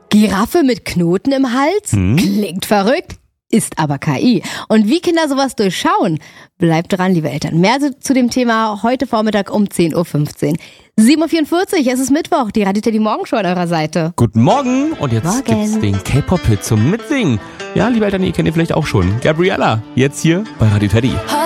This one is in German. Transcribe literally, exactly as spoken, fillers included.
Giraffe mit Knoten im Hals? Hm? Klingt verrückt, ist aber K I. Und wie Kinder sowas durchschauen? Bleibt dran, liebe Eltern. Mehr zu dem Thema heute Vormittag um zehn Uhr fünfzehn. sieben Uhr vierundvierzig, es ist Mittwoch, die Radio Teddy Morgenshow an eurer Seite. Guten Morgen und jetzt Morgen. gibt's den K-Pop-Hit zum Mitsingen. Ja, liebe Eltern, ihr kennt ihn vielleicht auch schon. Gabriella, jetzt hier bei Radio Teddy.